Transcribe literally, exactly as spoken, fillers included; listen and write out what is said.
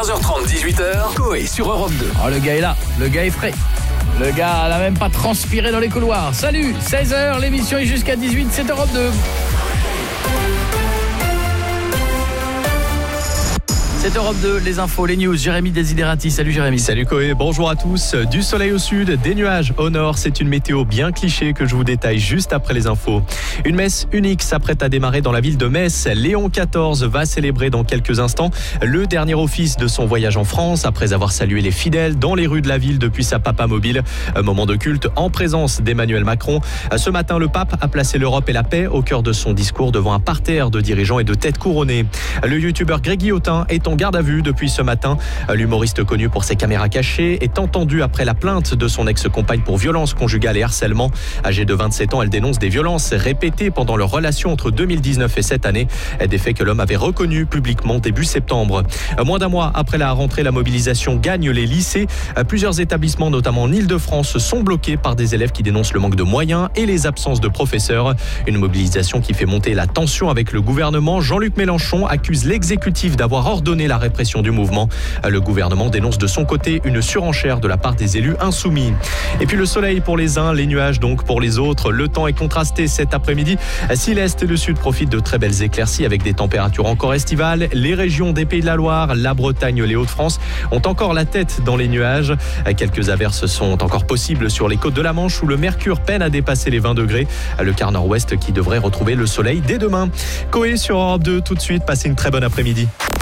quinze heures trente, dix-huit heures, Coé sur Europe deux. Oh, le gars est là, le gars est frais. Le gars n'a même pas transpiré dans les couloirs. Salut, seize heures, l'émission est jusqu'à dix-huit, c'est Europe deux. C'est Europe deux, les infos, les news. Jérémy Desiderati. Salut Jérémy. Salut Coé, bonjour à tous. Du soleil au sud, des nuages au nord. C'est une météo bien cliché que je vous détaille juste après les infos. Une messe unique s'apprête à démarrer dans la ville de Metz. Léon quatorze va célébrer dans quelques instants le dernier office de son voyage en France après avoir salué les fidèles dans les rues de la ville depuis sa papa mobile. Un moment de culte en présence d'Emmanuel Macron. Ce matin, le pape a placé l'Europe et la paix au cœur de son discours devant un parterre de dirigeants et de têtes couronnées. Le youtubeur Greg Guillotin est en garde à vue depuis ce matin. L'humoriste connu pour ses caméras cachées est entendu après la plainte de son ex-compagne pour violence conjugale et harcèlement. Âgée de vingt-sept ans, elle dénonce des violences répétées pendant leur relation entre deux mille dix-neuf et cette année. Des faits que l'homme avait reconnus publiquement début septembre. Moins d'un mois après la rentrée, la mobilisation gagne les lycées. Plusieurs établissements, notamment en Ile-de-France, sont bloqués par des élèves qui dénoncent le manque de moyens et les absences de professeurs. Une mobilisation qui fait monter la tension avec le gouvernement. Jean-Luc Mélenchon accuse l'exécutif d'avoir ordonné la répression du mouvement. Le gouvernement dénonce de son côté une surenchère de la part des élus insoumis. Et puis le soleil pour les uns, les nuages donc pour les autres. Le temps est contrasté cet après-midi. Si l'Est et le Sud profitent de très belles éclaircies avec des températures encore estivales, les régions des Pays de la Loire, la Bretagne, les Hauts-de-France ont encore la tête dans les nuages. Quelques averses sont encore possibles sur les côtes de la Manche où le mercure peine à dépasser les vingt degrés. Le quart nord-ouest qui devrait retrouver le soleil dès demain. Coé sur Europe deux tout de suite. Passez une très bonne après-midi.